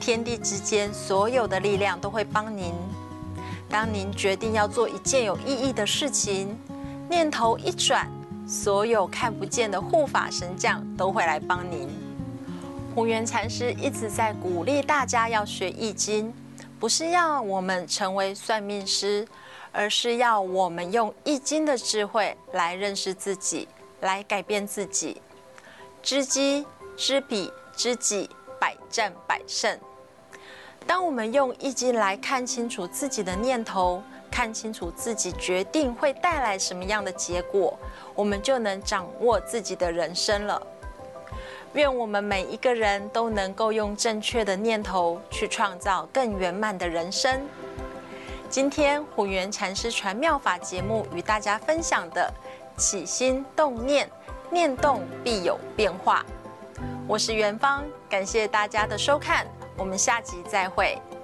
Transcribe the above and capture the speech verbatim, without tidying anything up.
天地之间所有的力量都会帮您。当您决定要做一件有意义的事情，念头一转，所有看不见的护法神将都会来帮您。弘源禅师一直在鼓励大家要学易经，不是要我们成为算命师，而是要我们用易经的智慧来认识自己，来改变自己。知机、知彼、知己，百战百胜。当我们用易经来看清楚自己的念头，看清楚自己决定会带来什么样的结果，我们就能掌握自己的人生了。愿我们每一个人都能够用正确的念头去创造更圆满的人生。今天弘源禅师传妙法节目与大家分享的起心动念，念动必有变化。我是元芳，感谢大家的收看，我们下集再会。